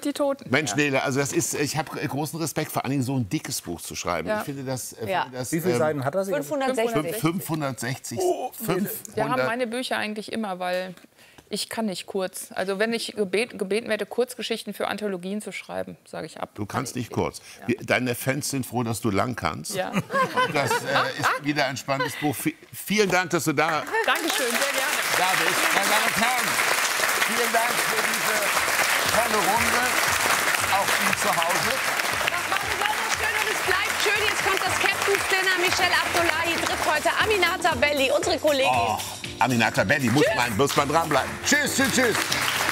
die Toten. Mensch, Nele, also das ist, ich habe großen Respekt, vor allen Dingen so ein dickes Buch zu schreiben. Ja. Ich finde das, Wie viele Seiten hat das? 560. 560. Wir haben meine Bücher eigentlich immer, weil ich kann nicht kurz. Also wenn ich gebeten werde, Kurzgeschichten für Anthologien zu schreiben, sage ich ab. Du kannst nicht kurz. Deine Fans sind froh, dass du lang kannst. Ja. Das ist wieder ein spannendes Buch. Vielen Dank, dass du da Dankeschön, sehr gerne. bist. Meine Damen und Herren, vielen Dank für diese tolle Runde. Auch Ihnen zu Hause. Das war besonders schön und es bleibt schön. Jetzt kommt das Captain's Dinner. Michelle Abdullahi trifft heute Aminata Belli, unsere Kollegin. Aminata Belli, muss man dranbleiben. Tschüss, tschüss, tschüss.